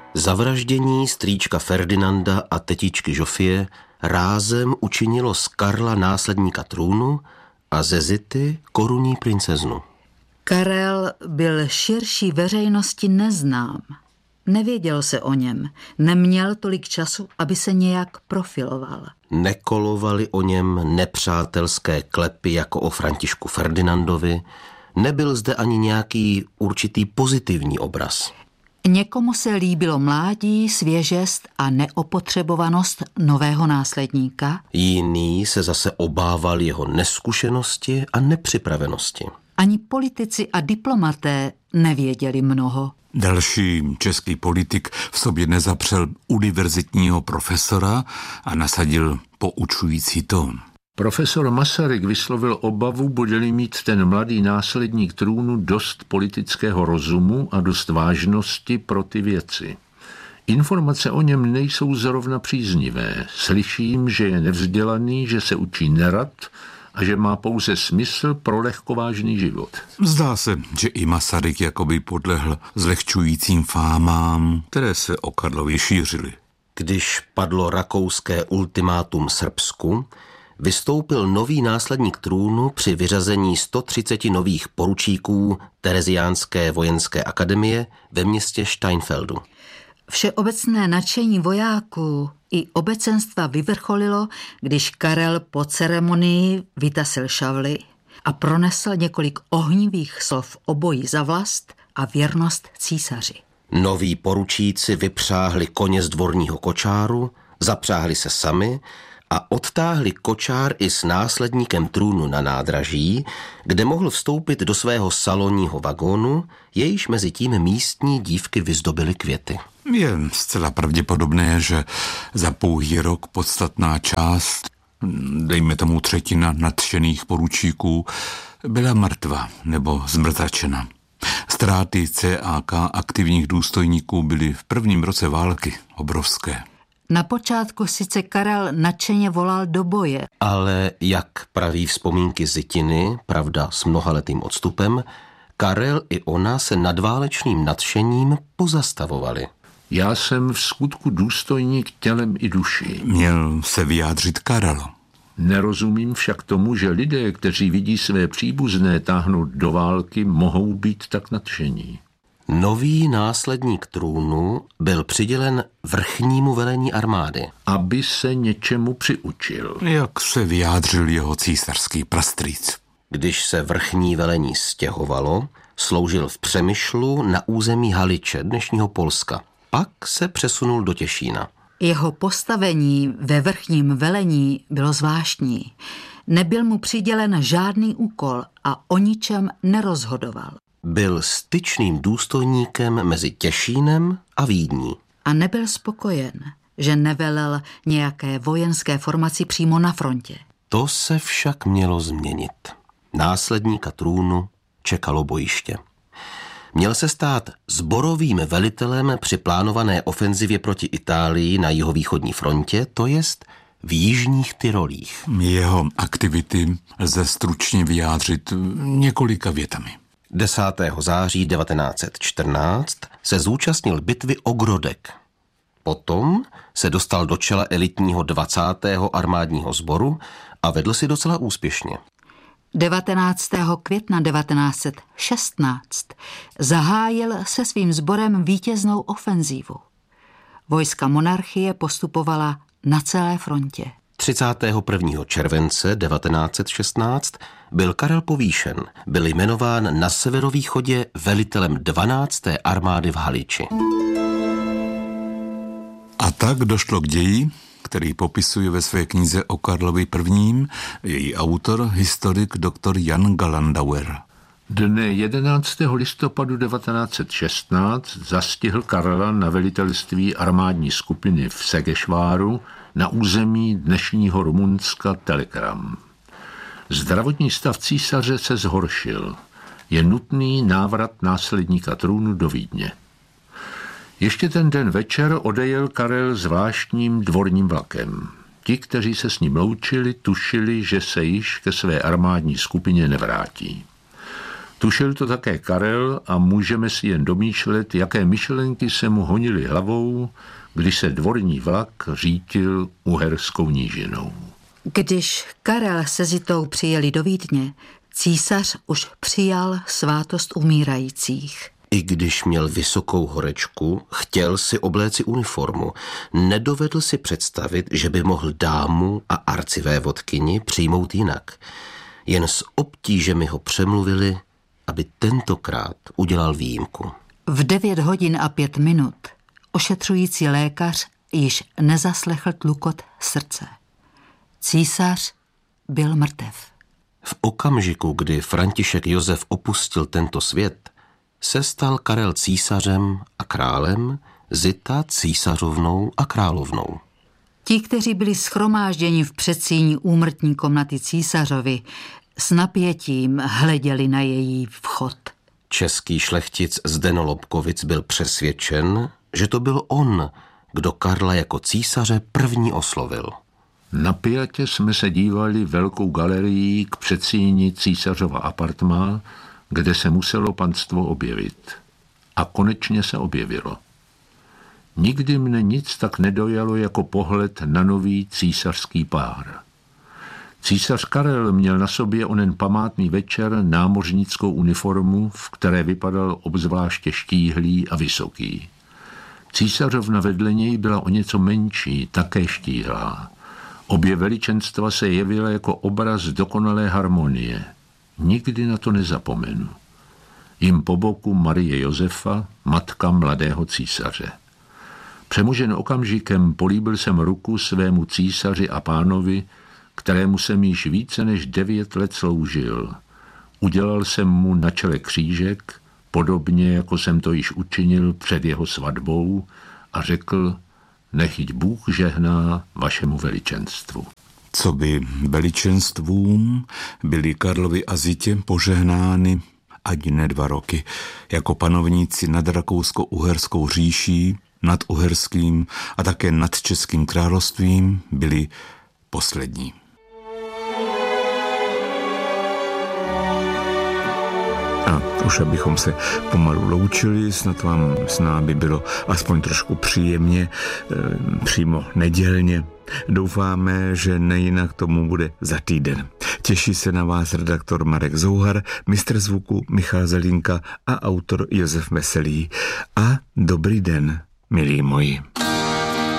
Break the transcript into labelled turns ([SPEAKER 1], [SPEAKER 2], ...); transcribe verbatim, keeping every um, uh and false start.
[SPEAKER 1] Zavraždění strýčka Ferdinanda a tetičky Žofie rázem učinilo z Karla následníka trůnu a ze Zity korunní princeznu.
[SPEAKER 2] Karel byl širší veřejnosti neznám. Nevěděl se o něm, neměl tolik času, aby se nějak profiloval.
[SPEAKER 1] Nekolovaly o něm nepřátelské klepy jako o Františku Ferdinandovi, nebyl zde ani nějaký určitý pozitivní obraz.
[SPEAKER 2] Někomu se líbilo mládí, svěžest a neopotřebovanost nového následníka.
[SPEAKER 1] Jiný se zase obával jeho neskušenosti a nepřipravenosti.
[SPEAKER 2] Ani politici a diplomaté nevěděli mnoho.
[SPEAKER 3] Další český politik v sobě nezapřel univerzitního profesora a nasadil poučující tón.
[SPEAKER 4] Profesor Masaryk vyslovil obavu, bude-li mít ten mladý následník trůnu dost politického rozumu a dost vážnosti pro ty věci. Informace o něm nejsou zrovna příznivé. Slyším, že je nevzdělaný, že se učí nerad a že má pouze smysl pro lehkovážný život.
[SPEAKER 3] Zdá se, že i Masaryk jakoby podlehl zlehčujícím fámám, které se o Karlovi šířily.
[SPEAKER 1] Když padlo rakouské ultimátum Srbsku, vystoupil nový následník trůnu při vyřazení sto třicet nových poručíků Tereziánské vojenské akademie ve městě Steinfeldu.
[SPEAKER 2] Všeobecné nadšení vojáků i obecenstva vyvrcholilo, když Karel po ceremonii vytasil šavli a pronesl několik ohnivých slov o boji za vlast a věrnost císaři.
[SPEAKER 1] Noví poručíci vypřáhli koně z dvorního kočáru, zapřáhli se sami a odtáhli kočár i s následníkem trůnu na nádraží, kde mohl vstoupit do svého salonního vagónu, jejíž mezi tím místní dívky vyzdobily květy.
[SPEAKER 3] Je zcela pravděpodobné, že za pouhý rok podstatná část, dejme tomu třetina nadšených poručíků, byla mrtva nebo zmrzačena. Ztráty C A K aktivních důstojníků byly v prvním roce války obrovské.
[SPEAKER 2] Na počátku sice Karel nadšeně volal do boje.
[SPEAKER 1] Ale jak praví vzpomínky Zitiny, pravda s mnohaletým odstupem, Karel i ona se nad válečným nadšením pozastavovali.
[SPEAKER 4] Já jsem v skutku důstojník tělem i duší.
[SPEAKER 3] Měl se vyjádřit Karel.
[SPEAKER 4] Nerozumím však tomu, že lidé, kteří vidí své příbuzné táhnout do války, mohou být tak nadšení.
[SPEAKER 1] Nový následník trůnu byl přidělen vrchnímu velení armády.
[SPEAKER 4] Aby se něčemu přiučil.
[SPEAKER 3] Jak se vyjádřil jeho císařský prastrýc.
[SPEAKER 1] Když se vrchní velení stěhovalo, sloužil v Přemyšlu na území Haliče, dnešního Polska. Pak se přesunul do Těšína.
[SPEAKER 2] Jeho postavení ve vrchním velení bylo zvláštní. Nebyl mu přidělen žádný úkol a o ničem nerozhodoval.
[SPEAKER 1] Byl styčným důstojníkem mezi Těšínem a Vídní.
[SPEAKER 2] A nebyl spokojen, že nevelel nějaké vojenské formaci přímo na frontě.
[SPEAKER 1] To se však mělo změnit. Následníka trůnu čekalo bojiště. Měl se stát sborovým velitelem při plánované ofenzivě proti Itálii na jihovýchodní frontě, to jest v jižních Tyrolích.
[SPEAKER 3] Jeho aktivity lze stručně vyjádřit několika větami.
[SPEAKER 1] desátého září devatenáct set čtrnáct se zúčastnil bitvy o Grodek. Potom se dostal do čela elitního dvacátého armádního sboru a vedl si docela úspěšně.
[SPEAKER 2] devatenáctého května devatenáct set šestnáct zahájil se svým sborem vítěznou ofenzívu. Vojska monarchie postupovala na celé frontě.
[SPEAKER 1] třicátého prvního července devatenáct set šestnáct byl Karel povýšen, byl jmenován na severovýchodě velitelem dvanácté armády v Haliči.
[SPEAKER 3] A tak došlo k ději, který popisuje ve své knize o Karlovi prvním její autor, historik doktor Jan Galandauer.
[SPEAKER 4] Dne jedenáctého listopadu devatenáct set šestnáct zastihl Karla na velitelství armádní skupiny v Segešváru na území dnešního Rumunska Telegram. Zdravotní stav císaře se zhoršil. Je nutný návrat následníka trůnu do Vídně. Ještě ten den večer odejel Karel zvláštním dvorním vlakem. Ti, kteří se s ním loučili, tušili, že se již ke své armádní skupině nevrátí. Tušil to také Karel a můžeme si jen domýšlet, jaké myšlenky se mu honily hlavou, když se dvorní vlak řítil Uherskou nížinou.
[SPEAKER 2] Když Karel se Zitou přijeli do Vídně, císař už přijal svátost umírajících.
[SPEAKER 1] I když měl vysokou horečku, chtěl si obléci uniformu. Nedovedl si představit, že by mohl dámu a arcivévodkyni přijmout jinak. Jen s obtížemi ho přemluvili, aby tentokrát udělal výjimku.
[SPEAKER 2] V devět hodin a pět minut ošetřující lékař již nezaslechl tlukot srdce. Císař byl mrtev.
[SPEAKER 1] V okamžiku, kdy František Josef opustil tento svět, se stal Karel císařem a králem, Zita císařovnou a královnou.
[SPEAKER 2] Ti, kteří byli shromážděni v předsíni úmrtní komnaty císařovi, s napětím hleděli na její vchod.
[SPEAKER 1] Český šlechtic Zdeno Lobkovic byl přesvědčen, že to byl on, kdo Karla jako císaře první oslovil.
[SPEAKER 4] Napjatě jsme se dívali velkou galerií k předsíni císařova apartmá, kde se muselo panstvo objevit. A konečně se objevilo. Nikdy mne nic tak nedojalo jako pohled na nový císařský pár. Císař Karel měl na sobě onen památný večer námořnickou uniformu, v které vypadal obzvláště štíhlý a vysoký. Císařovna vedle něj byla o něco menší, také štíhlá. Obě veličenstva se jevila jako obraz dokonalé harmonie. Nikdy na to nezapomenu. Jim po boku Marie Josefa, matka mladého císaře. Přemožen okamžikem políbil jsem ruku svému císaři a pánovi, kterému jsem již více než devět let sloužil. Udělal jsem mu na čele křížek, podobně jako jsem to již učinil před jeho svatbou, a řekl: nechyť Bůh žehná vašemu veličenstvu.
[SPEAKER 3] Co by veličenstvům byly Karlovi a Zitě požehnány ať ne dva roky, jako panovníci nad Rakousko-Uherskou říší, nad Uherským a také nad Českým královstvím byli poslední. A už abychom se pomalu loučili, snad vám s námi bylo aspoň trošku příjemně, e, přímo nedělně. Doufáme, že nejinak tomu bude za týden. Těší se na vás redaktor Marek Zouhar, mistr zvuku Michal Zelinka a autor Josef Veselý. A dobrý den, milí moji.